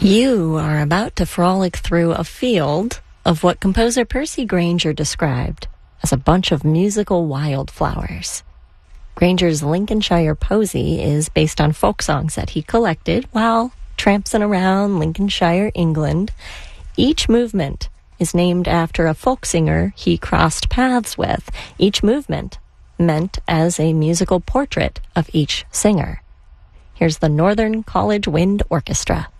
You are about to frolic through a field of what composer Percy Grainger described as a bunch of musical wildflowers. Grainger's Lincolnshire Posy is based on folk songs that he collected while tramping around Lincolnshire, England. Each movement is named after a folk singer he crossed paths with, each movement meant as a musical portrait of each singer. Here's the Northern College Wind Orchestra.